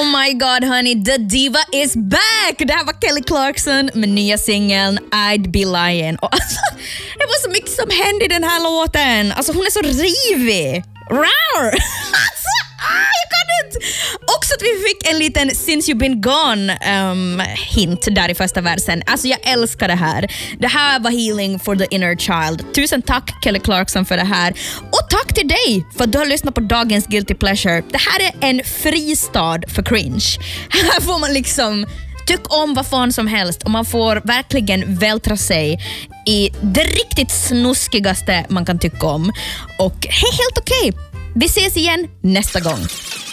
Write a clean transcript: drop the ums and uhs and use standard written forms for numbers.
my god honey, the diva is back! Det här var Kelly Clarkson med nya singeln I'd Be Lying. Och alltså, det var så mycket som hände i den här låten. Alltså hon är så rivig. Rawr! Alltså, jag kan inte! Också att vi fick en liten Since You've Been Gone hint där i första versen. Alltså jag älskar det här. Det här var healing for the inner child. Tusen tack Kelly Clarkson för det här. Och tack till dig för att du har lyssnat på dagens Guilty Pleasure. Det här är en fristad för cringe. Här får man liksom tycka om vad fan som helst och man får verkligen vältra sig i det riktigt snuskigaste man kan tycka om. Och helt okej. Vi ses igen nästa gång.